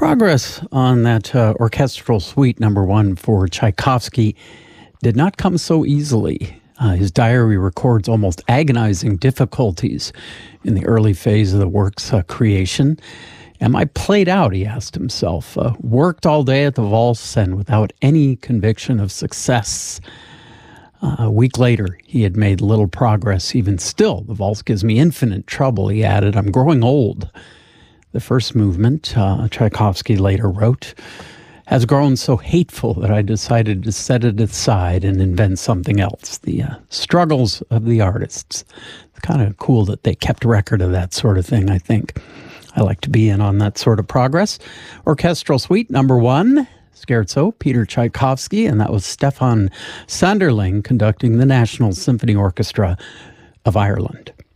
Progress on that orchestral suite number one for Tchaikovsky did not come so easily. His diary records almost agonizing difficulties in the early phase of the work's creation. Am I played out, he asked himself. Worked all day at the Valse and without any conviction of success. A week later, he had made little progress. Even still, the Valse gives me infinite trouble, he added. I'm growing old. The first movement, Tchaikovsky later wrote, has grown so hateful that I decided to set it aside and invent something else. The struggles of the artists. It's kind of cool that they kept record of that sort of thing, I think. I like to be in on that sort of progress. Orchestral Suite number one, Scherzo, Peter Tchaikovsky, and that was Stefan Sanderling conducting the National Symphony Orchestra of Ireland.